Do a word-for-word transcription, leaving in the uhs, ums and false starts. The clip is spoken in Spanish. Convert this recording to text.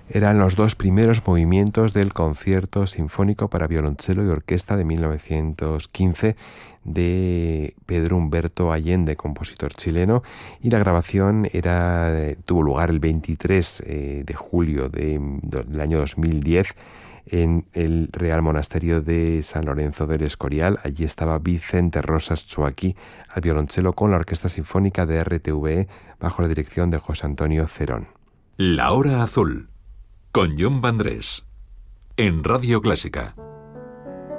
Eran los dos primeros movimientos del Concierto Sinfónico para violonchelo y orquesta de mil novecientos quince de Pedro Humberto Allende, compositor chileno, y la grabación era, tuvo lugar el veintitrés de julio de, del año dos mil diez en el Real Monasterio de San Lorenzo del Escorial. Allí estaba Vicente Rosas Chuaqui al violonchelo con la Orquesta Sinfónica de R T V E bajo la dirección de José Antonio Cerón. La Hora Azul, con Jon Vandrés, en Radio Clásica.